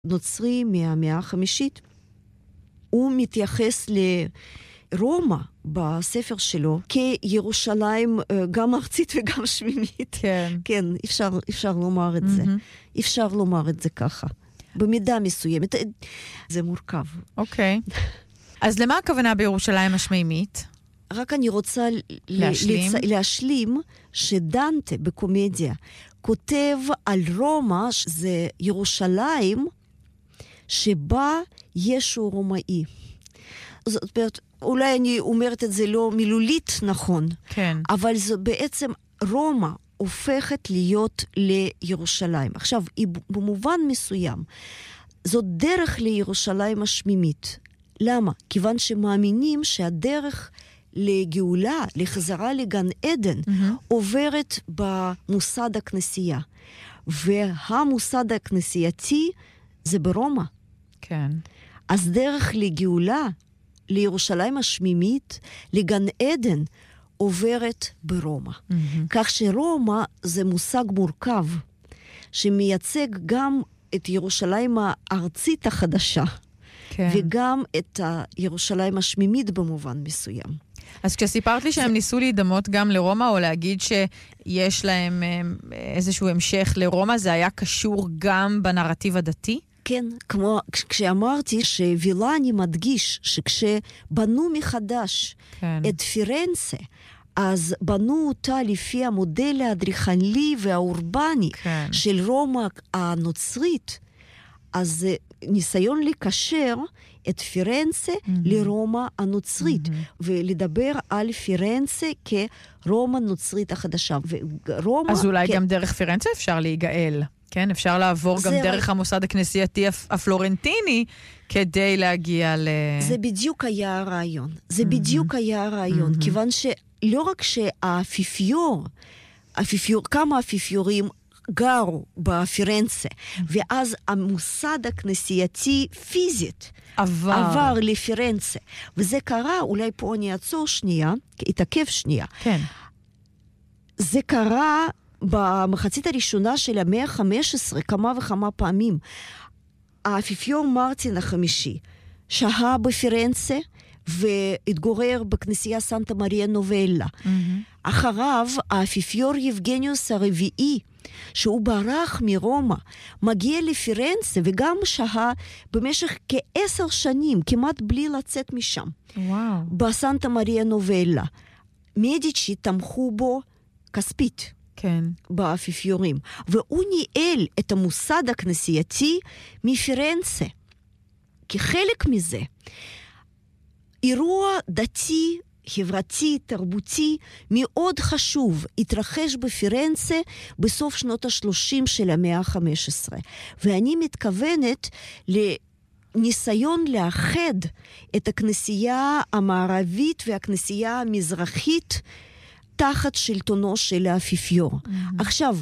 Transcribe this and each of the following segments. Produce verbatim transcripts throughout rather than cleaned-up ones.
נוצרי מהמאה החמישית. הוא מתייחס לרומא בספר שלו כירושלים גם ארצית וגם שמימית. כן. כן, אפשר, אפשר לומר את זה. אפשר לומר את זה ככה. במידה מסוימת. זה מורכב. אוקיי. אז למה הכוונה בירושלים השמימית? רק אני רוצה להשלים, לצ... להשלים שדנטה בקומדיה כותב על רומא, זה ירושלים שבה ישו רומאי. זאת אומרת, אולי אני אומרת את זה לא מילולית נכון, כן. אבל זה בעצם רומא הופכת להיות לירושלים. עכשיו, היא במובן מסוים, זאת דרך לירושלים השמימית. למה? כיוון שמאמינים שהדרך לגאולה, לחזרה לגן עדן, mm-hmm. עוברת במוסד הכנסייה. והמוסד הכנסייתי זה ברומא. כן. אז דרך לגאולה, לירושלים השמימית, לגן עדן, עוברת ברומא. Mm-hmm. כך שרומא זה מושג מורכב, שמייצג גם את ירושלים הארצית החדשה, כן. וגם את ירושלים השמימית במובן מסוים. אז כשסיפרת לי שהם זה... ניסו להידמות גם לרומא, או להגיד שיש להם איזשהו המשך לרומא, זה היה קשור גם בנרטיב הדתי? כן, כמו כשאמרתי שווילני מדגיש שכשבנו מחדש כן. את פירנצה, אז בנו אותה לפי המודל האדריכלי והאורבני כן. של רומא הנוצרית, אז ניסיון לקשר את פירנצה mm-hmm. לרומא הנוצרית, mm-hmm. ולדבר על פירנצה כרומא נוצרית החדשה. ורומא אז אולי כ... גם דרך פירנצה אפשר להיגאל. כן, אפשר לעבור גם דרך ר... המוסד הכנסייתי הפלורנטיני, כדי להגיע ל... זה בדיוק היה הרעיון. זה mm-hmm. בדיוק היה הרעיון, mm-hmm. כיוון שלא רק שהאפיפיור, האפיפיור, כמה אפיפיורים גרו בפירנצה, ואז המוסד הכנסייתי פיזית עבר. עבר לפירנצה. וזה קרה, אולי פה אני אעצור שנייה, התעכב שנייה. כן. זה קרה במחצית הראשונה של המאה ה-חמש עשרה, כמה וכמה פעמים. האפיפיור מרטין החמישי שהה בפירנצה, והתגורר בכנסייה סנטה מריה נובלה. Mm-hmm. אחריו, האפיפיור יבגניוס הרביעי, שהוא ברח מרומא, מגיע לפירנצה וגם שהה במשך כעשר שנים, כמעט בלי לצאת משם. וואו. בסנטה מריה נובלה. מדיצ'י תמכו בו כספית. כן. באפיפיורים. והוא ניהל את המוסד הכנסייתי מפירנצה. כחלק מזה, אירוע דתי, חברתי, תרבותי, מאוד חשוב, התרחש בפירנצה בסוף שנות ה-שלושים של המאה ה-חמש עשרה. ואני מתכוונת לניסיון לאחד את הכנסייה המערבית והכנסייה המזרחית תחת שלטונו של האפיפיור. Mm-hmm. עכשיו,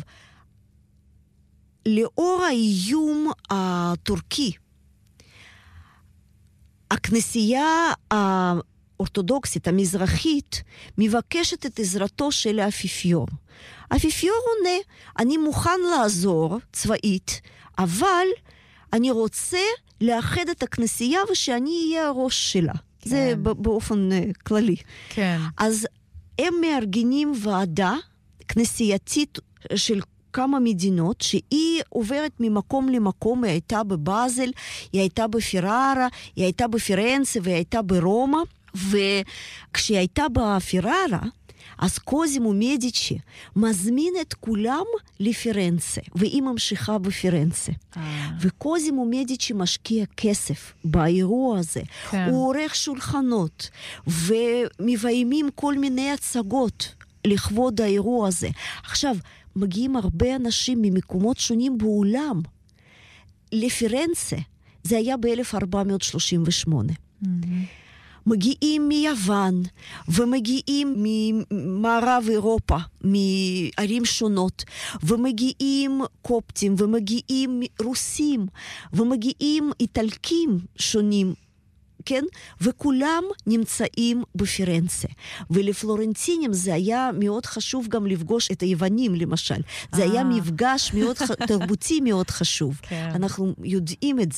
לאור האיום הטורקי, הכנסייה האורתודוקסית, המזרחית, מבקשת את עזרתו של האפיפיור. האפיפיור עונה, אני מוכן לעזור צבאית, אבל אני רוצה לאחד את הכנסייה ושאני אהיה הראש שלה. כן. זה באופן כללי. כן. אז הם מארגנים ועדה כנסייתית של כמה מדינות, שהיא עוברת ממקום למקום, היא הייתה בבאזל, היא הייתה בפיררה, היא הייתה בפירנצה והיא הייתה ברומא, וכשהיא הייתה בפיררה, אז קוזימו מדיצ'י מזמין את כולם לפירנצה, והיא ממשיכה בפירנצה. אה. וקוזימו מדיצ'י משקיע כסף באירוע הזה. כן. הוא עורך שולחנות, ומביימים כל מיני הצגות לכבוד האירוע הזה. עכשיו, מגיעים הרבה אנשים ממקומות שונים בעולם לפירנצה. זה היה ב-אלף ארבע מאות שלושים ושמונה. Mm-hmm. מגיעים מיוון, ומגיעים ממערב אירופה, מערים שונות, ומגיעים קופטים, ומגיעים רוסים, ומגיעים איטלקים שונים, כן? וכולם נמצאים בפירנצה. ולפלורנטינים זה היה מאוד חשוב גם לפגוש את היוונים, למשל. זה היה מפגש מאוד תרבותי מאוד חשוב. אנחנו יודעים את